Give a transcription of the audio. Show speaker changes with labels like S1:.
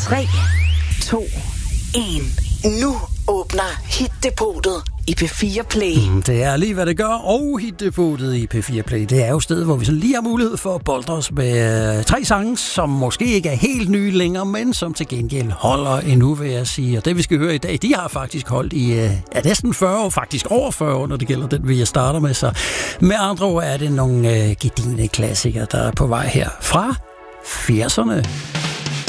S1: 3, 2, 1. Nu åbner Hit-depotet i P4 Play.
S2: Det er lige, hvad det gør, og Hit-depotet i P4 Play. Det er jo stedet, hvor vi så lige har mulighed for at boltre os med 3 sange, som måske ikke er helt nye længere, men som til gengæld holder endnu, vil jeg sige. Og det, vi skal høre i dag, de har faktisk holdt i næsten 40 år, faktisk over 40 år, når det gælder den, vi jeg starter med. Så med andre ord er det nogle gedigne klassikere, der er på vej her fra 80'erne.